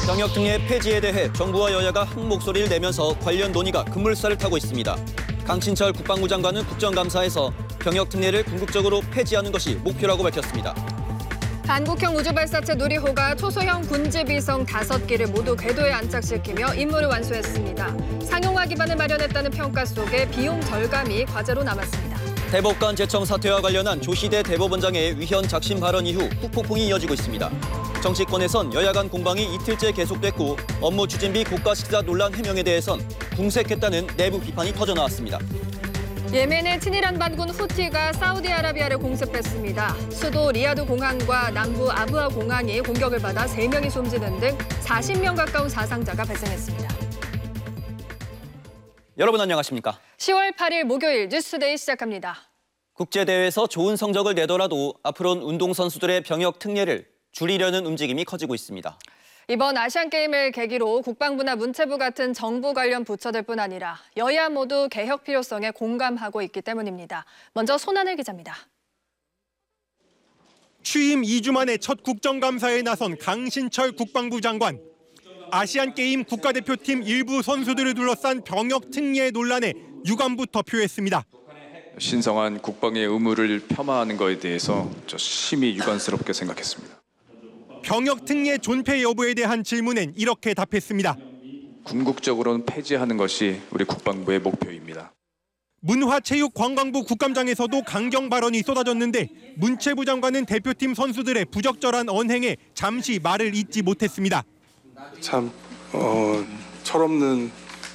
병역특례 폐지에 대해 정부와 여야가 한 목소리를 내면서 관련 논의가 급물살을 타고 있습니다. 강신철 국방부 장관은 국정감사에서 병역특례를 궁극적으로 폐지하는 것이 목표라고 밝혔습니다. 한국형 우주발사체 누리호가 초소형 군지비성 5기를 모두 궤도에 안착시키며 임무를 완수했습니다. 상용화 기반을 마련했다는 평가 속에 비용 절감이 과제로 남았습니다. 대법관 제청 사태와 관련한 조시대 대법원장의 위헌 작심 발언 이후 후폭풍이 이어지고 있습니다. 정치권에선 여야 간 공방이 이틀째 계속됐고 업무 추진비 고가 식사 논란 해명에 대해선 궁색했다는 내부 비판이 터져나왔습니다. 예멘의 친이란 반군 후티가 사우디아라비아를 공습했습니다. 수도 리야드 공항과 남부 아부아 공항이 공격을 받아 3명이 숨지는 등 40명 가까운 사상자가 발생했습니다. 여러분 안녕하십니까? 10월 8일 목요일 뉴스데이 시작합니다. 국제대회에서 좋은 성적을 내더라도 앞으로는 운동선수들의 병역 특례를 줄이려는 움직임이 커지고 있습니다. 이번 아시안게임을 계기로 국방부나 문체부 같은 정부 관련 부처들뿐 아니라 여야 모두 개혁 필요성에 공감하고 있기 때문입니다. 먼저 손하늘 기자입니다. 취임 2주 만에 첫 국정감사에 나선 강신철 국방부 장관. 아시안게임 국가대표팀 일부 선수들을 둘러싼 병역 특례 논란에 유감부터 표했습니다. 신성한 국방의 의무를 폄하하는 것에 대해서 심히 유감스럽게 생각했습니다. 병역 특례 존폐 여부에 대한 질문엔 이렇게 답했습니다. 궁극적으로는 폐지하는 것이 우리 국방부의 목표입니다. 문화체육관광부 국감장에서도 강경 발언이 쏟아졌는데 문체부 장관은 대표팀 선수들의 부적절한 언행에 잠시 말을 잇지 못했습니다. 참 철없는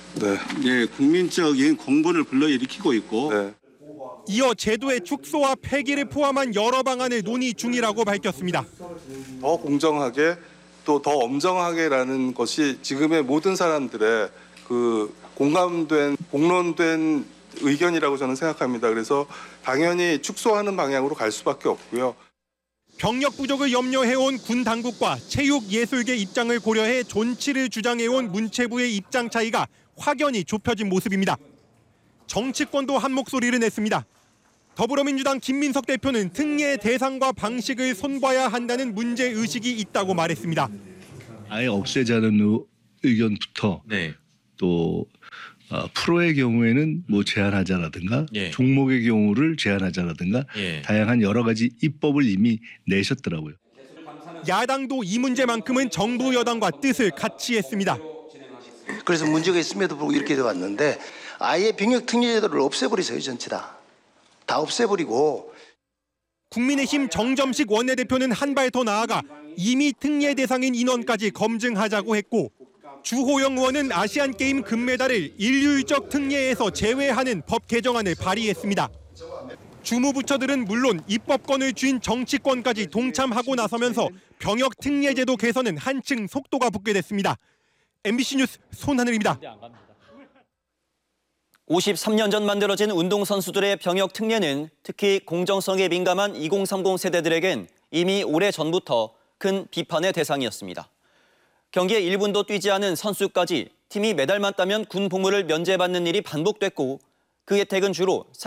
국민적인 공분을 불러일으키고 있고 이어 제도의 축소와 폐기를 포함한 여러 방안을 논의 중이라고 밝혔습니다. 더 공정하게 또 더 엄정하게라는 것이 지금의 모든 사람들의 그 공감된 공론된 의견이라고 저는 생각합니다. 그래서 당연히 축소하는 방향으로 갈 수밖에 없고요. 병력 부족을 염려해온 군 당국과 체육예술계 입장을 고려해 존치를 주장해온 문체부의 입장 차이가 확연히 좁혀진 모습입니다. 정치권도 한 목소리를 냈습니다. 더불어민주당 김민석 대표는 특례 대상과 방식을 손봐야 한다는 문제의식이 있다고 말했습니다. 아예 없애자는 의견부터 또 프로의 경우에는 제한하자라든가 종목의 경우를 제한하자라든가 다양한 여러 가지 입법을 이미 내셨더라고요. 야당도 이 문제만큼은 정부 여당과 뜻을 같이 했습니다. 그래서 문제가 있음에도 불구하고 이렇게 돼 왔는데 아예 병역 특례 제도를 없애버리세요. 전체 다 없애버리고. 국민의힘 정점식 원내대표는 한 발 더 나아가 이미 특례 대상인 인원까지 검증하자고 했고 주호영 의원은 아시안게임 금메달을 일률적 특례에서 제외하는 법 개정안을 발의했습니다. 주무부처들은 물론 입법권을 쥔 정치권까지 동참하고 나서면서 병역 특례 제도 개선은 한층 속도가 붙게 됐습니다. MBC 뉴스 손하늘입니다. 53년 전 만들어진 운동선수들의 병역 특례는 특히 공정성에 민감한 2030 세대들에겐 이미 오래전부터 큰 비판의 대상이었습니다. 경기에 1분도 뛰지 않은 선수까지 팀이 메달만 따면 군 복무를 면제받는 일이 반복됐고 그 혜택은 주로